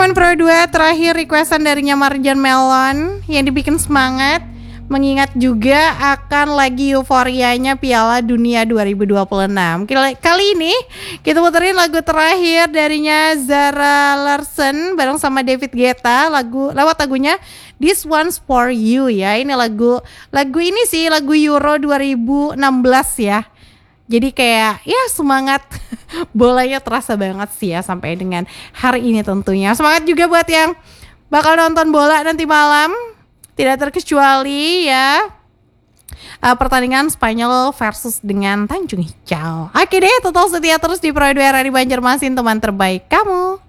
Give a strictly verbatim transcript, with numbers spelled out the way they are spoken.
teman Pro dua, terakhir requestan darinya Marjan Melon yang dibikin semangat, mengingat juga akan lagi euforianya Piala Dunia dua ribu dua puluh enam. Kali ini kita puterin lagu terakhir darinya Zara Larsson bareng sama David Guetta, lagu lewat lagunya This One's For You ya. Ini lagu lagu ini sih lagu Euro dua ribu enam belas ya. Jadi kayak ya semangat bolanya terasa banget sih ya sampai dengan hari ini tentunya. Semangat juga buat yang bakal nonton bola nanti malam. Tidak terkecuali ya uh, pertandingan Spanyol versus dengan Tanjung Hijau. Oke deh, total setia terus di Pro dua R A di Banjarmasin, teman terbaik kamu.